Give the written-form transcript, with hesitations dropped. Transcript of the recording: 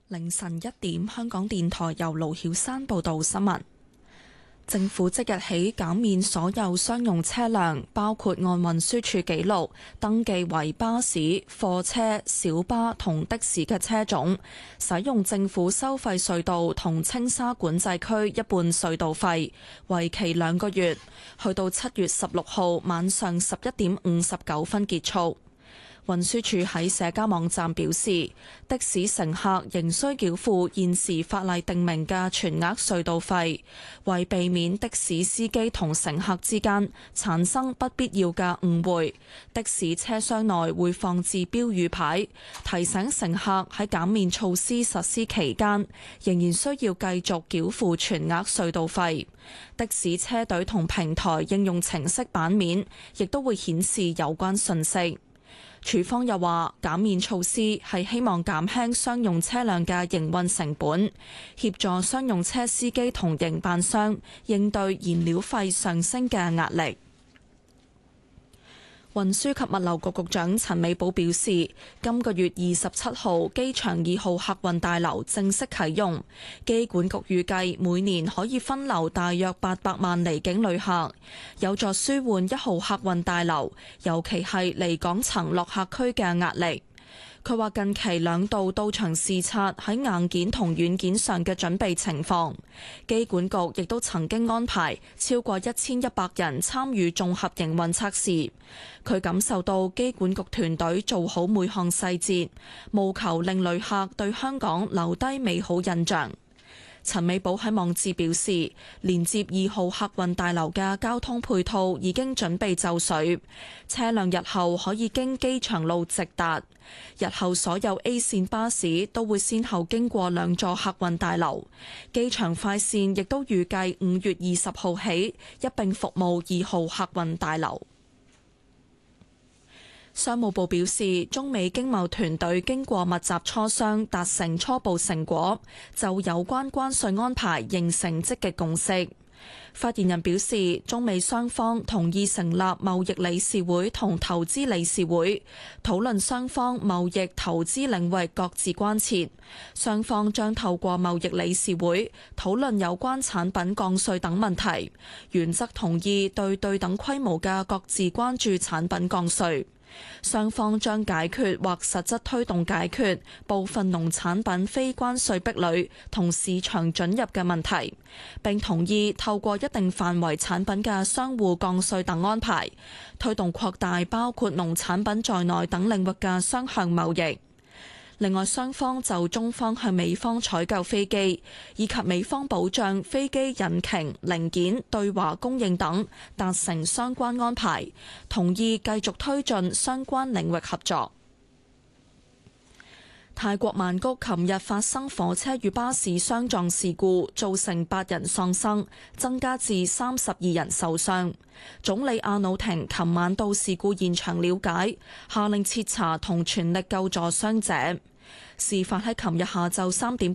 凌晨1點，香港電台由盧曉山報道新聞。政府即日起減免所有商用車輛，包括按運輸署記錄登記為巴士、貨車、小巴同的士嘅車種，使用政府收費隧道同青沙管制區一半隧道費，為期2個月，去到7月16號晚上11點59分結束。運輸署喺社交網站表示，的士乘客仍需繳付現時法例訂明嘅全額隧道費，為避免的士司機同乘客之間產生不必要嘅誤會，的士車廂內會放置標語牌，提醒乘客喺減免措施實施期間，仍然需要繼續繳付全額隧道費。的士車隊同平台應用程式版面亦都會顯示有關訊息。署方又話，減免措施係希望減輕商用車輛嘅營運成本，協助商用車司機同營辦商應對燃料費上升嘅壓力。運輸及物流局局長陳美寶表示，今個月27號機場2號客運大樓正式啟用，機管局預計每年可以分流大約800萬離境旅客，有助舒緩1號客運大樓，尤其係離港層落客區嘅壓力。佢話近期2度到場視察喺硬件同軟件上嘅準備情況，機管局亦都曾經安排超過1100人參與綜合營運測試。佢感受到機管局團隊做好每項細節，務求令旅客對香港留低美好印象。陳美寶喺網誌表示，連接2號客運大樓嘅交通配套已經準備就緒，車輛日後可以經機場路直達。日後所有 A 線巴士都會先後經過2座客運大樓，機場快線亦都預計5月20號起一併服務2號客運大樓。商務部表示，中美經貿團隊經過密集磋商，達成初步成果，就有關關稅安排形成積極共識。發言人表示，中美雙方同意成立貿易理事會同投資理事會，討論雙方貿易投資領域各自關切。雙方將透過貿易理事會討論有關產品降稅等問題，原則同意對等規模嘅各自關注產品降稅。雙方將解決或實質推動解決部分農產品非關稅壁壘同市場准入嘅問題，並同意透過一定範圍產品嘅相互降稅等安排，推動擴大包括農產品在內等領域嘅雙向貿易。另外，雙方就中方向美方採購飛機，以及美方保障飛機引擎零件對華供應等達成相關安排，同意繼續推進相關領域合作。泰國曼谷琴日發生火車與巴士相撞事故，造成8人喪生，增加至32人受傷。總理阿努廷琴晚到事故現場了解，下令徹查同全力救助傷者。事發喺琴日下晝3點